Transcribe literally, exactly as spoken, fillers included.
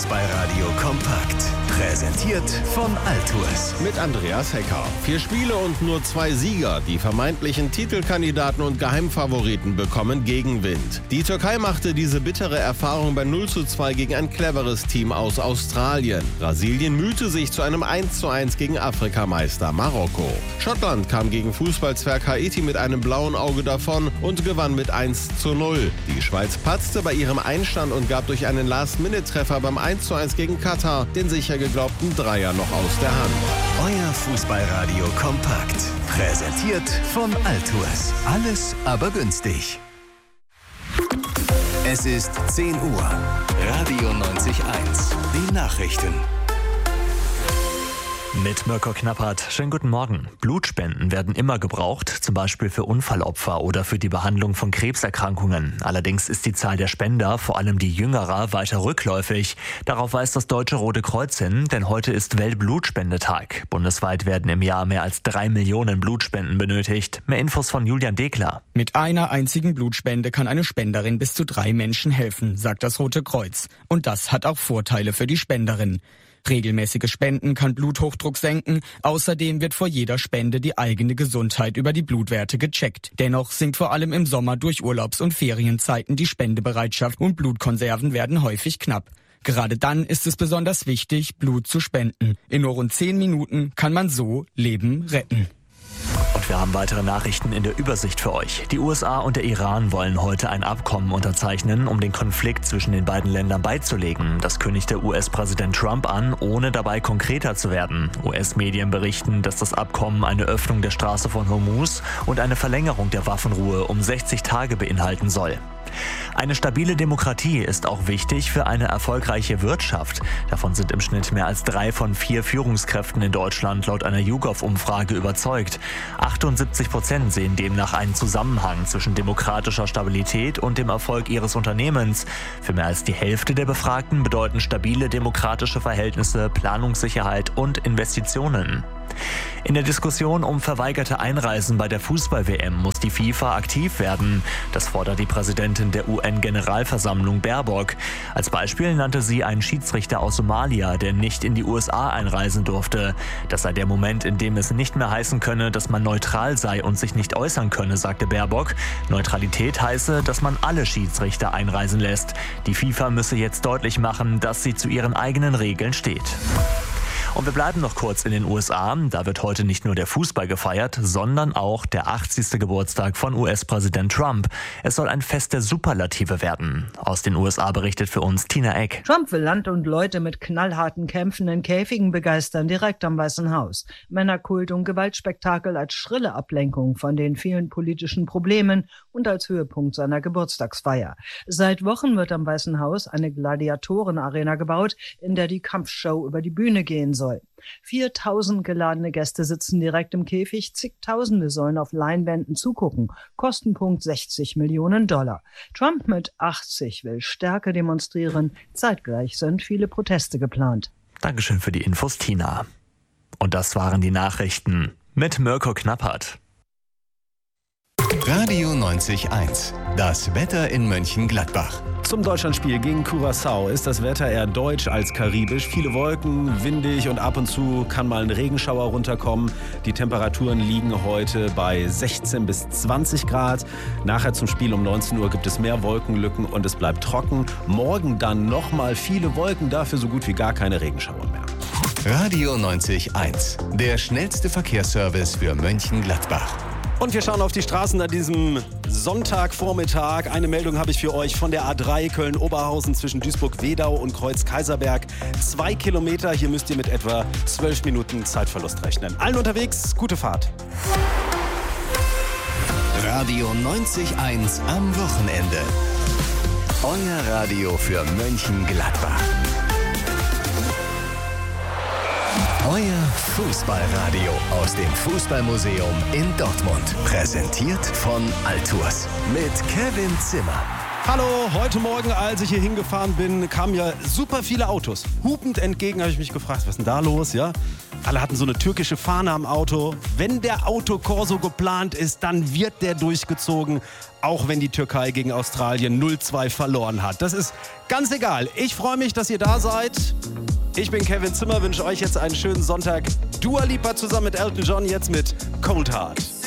Fußballradio kompakt. Präsentiert von Altours. Mit Andreas Hecker. Vier Spiele und nur zwei Sieger. Die vermeintlichen Titelkandidaten und Geheimfavoriten bekommen Gegenwind. Die Türkei machte diese bittere Erfahrung bei null zu zwei gegen ein cleveres Team aus Australien. Brasilien mühte sich zu einem eins zu eins gegen Afrikameister Marokko. Schottland kam gegen Fußballzwerg Haiti mit einem blauen Auge davon und gewann mit eins zu null. Die Schweiz patzte bei ihrem Einstand und gab durch einen Last-Minute-Treffer beim eins zu eins gegen Katar den sicher geglaubten Dreier noch aus der Hand. Euer Fußballradio kompakt. Präsentiert von Altours. Alles aber günstig. Es ist zehn Uhr. Radio neunzig Komma eins. Die Nachrichten. Mit Mirko Knappert. Schönen guten Morgen. Blutspenden werden immer gebraucht, zum Beispiel für Unfallopfer oder für die Behandlung von Krebserkrankungen. Allerdings ist die Zahl der Spender, vor allem die Jüngerer, weiter rückläufig. Darauf weist das Deutsche Rote Kreuz hin, denn heute ist Weltblutspendetag. Bundesweit werden im Jahr mehr als drei Millionen Blutspenden benötigt. Mehr Infos von Julian Dekler. Mit einer einzigen Blutspende kann eine Spenderin bis zu drei Menschen helfen, sagt das Rote Kreuz. Und das hat auch Vorteile für die Spenderin. Regelmäßige Spenden kann Bluthochdruck senken. Außerdem wird vor jeder Spende die eigene Gesundheit über die Blutwerte gecheckt. Dennoch sinkt vor allem im Sommer durch Urlaubs- und Ferienzeiten die Spendebereitschaft und Blutkonserven werden häufig knapp. Gerade dann ist es besonders wichtig, Blut zu spenden. In nur rund zehn Minuten kann man so Leben retten. Und wir haben weitere Nachrichten in der Übersicht für euch. Die U S A und der Iran wollen heute ein Abkommen unterzeichnen, um den Konflikt zwischen den beiden Ländern beizulegen. Das kündigt der U S-Präsident Trump an, ohne dabei konkreter zu werden. U S-Medien berichten, dass das Abkommen eine Öffnung der Straße von Hormuz und eine Verlängerung der Waffenruhe um sechzig Tage beinhalten soll. Eine stabile Demokratie ist auch wichtig für eine erfolgreiche Wirtschaft. Davon sind im Schnitt mehr als drei von vier Führungskräften in Deutschland laut einer YouGov-Umfrage überzeugt. achtundsiebzig Prozent sehen demnach einen Zusammenhang zwischen demokratischer Stabilität und dem Erfolg ihres Unternehmens. Für mehr als die Hälfte der Befragten bedeuten stabile demokratische Verhältnisse Planungssicherheit und Investitionen. In der Diskussion um verweigerte Einreisen bei der Fußball-W M muss die FIFA aktiv werden. Das fordert die Präsidentin der U N-Generalversammlung Baerbock. Als Beispiel nannte sie einen Schiedsrichter aus Somalia, der nicht in die U S A einreisen durfte. Das sei der Moment, in dem es nicht mehr heißen könne, dass man neutral sei und sich nicht äußern könne, sagte Baerbock. Neutralität heiße, dass man alle Schiedsrichter einreisen lässt. Die FIFA müsse jetzt deutlich machen, dass sie zu ihren eigenen Regeln steht. Und wir bleiben noch kurz in den U S A. Da wird heute nicht nur der Fußball gefeiert, sondern auch der achtzigste Geburtstag von U S-Präsident Trump. Es soll ein Fest der Superlative werden. Aus den U S A berichtet für uns Tina Eck. Trump will Land und Leute mit knallharten Kämpfen in Käfigen begeistern, direkt am Weißen Haus. Männerkult und Gewaltspektakel als schrille Ablenkung von den vielen politischen Problemen und als Höhepunkt seiner Geburtstagsfeier. Seit Wochen wird am Weißen Haus eine Gladiatorenarena gebaut, in der die Kampfshow über die Bühne gehen soll. viertausend geladene Gäste sitzen direkt im Käfig, zigtausende sollen auf Leinwänden zugucken. Kostenpunkt sechzig Millionen Dollar. Trump mit achtzig will Stärke demonstrieren. Zeitgleich sind viele Proteste geplant. Dankeschön für die Infos, Tina. Und das waren die Nachrichten mit Mirko Knappert. Radio neunzig Komma eins. Das Wetter in Mönchengladbach. Zum Deutschlandspiel gegen Curaçao ist das Wetter eher deutsch als karibisch. Viele Wolken, windig und ab und zu kann mal ein Regenschauer runterkommen. Die Temperaturen liegen heute bei sechzehn bis zwanzig Grad. Nachher zum Spiel um neunzehn Uhr gibt es mehr Wolkenlücken und es bleibt trocken. Morgen dann nochmal viele Wolken, dafür so gut wie gar keine Regenschauer mehr. Radio neunzig Komma eins. Der schnellste Verkehrsservice für Mönchengladbach. Und wir schauen auf die Straßen an diesem Sonntagvormittag. Eine Meldung habe ich für euch von der A drei Köln-Oberhausen zwischen Duisburg-Wedau und Kreuz-Kaiserberg. Zwei Kilometer, hier müsst ihr mit etwa zwölf Minuten Zeitverlust rechnen. Allen unterwegs, gute Fahrt. Radio neunzig Komma eins am Wochenende. Euer Radio für Mönchengladbach. Euer Fußballradio aus dem Fußballmuseum in Dortmund. Präsentiert von Altours mit Kevin Zimmer. Hallo, heute Morgen, als ich hier hingefahren bin, kamen ja super viele Autos. Hupend entgegen, habe ich mich gefragt, was ist denn da los? Ja, Alle hatten so eine türkische Fahne am Auto. Wenn der Autokorso geplant ist, dann wird der durchgezogen, auch wenn die Türkei gegen Australien null zwei verloren hat. Das ist ganz egal. Ich freue mich, dass ihr da seid. Ich bin Kevin Zimmer, wünsche euch jetzt einen schönen Sonntag. Dua Lipa zusammen mit Elton John jetzt mit Cold Heart.